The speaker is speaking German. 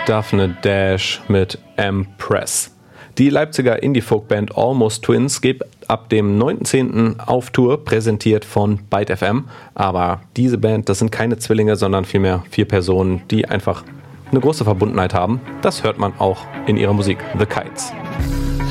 Daphne Dash mit Empress. Die Leipziger Indie-Folk-Band Almost Twins geht ab dem 9.10. auf Tour, präsentiert von Byte FM. Aber diese Band, das sind keine Zwillinge, sondern vielmehr 4 Personen, die einfach eine große Verbundenheit haben. Das hört man auch in ihrer Musik, The Kites.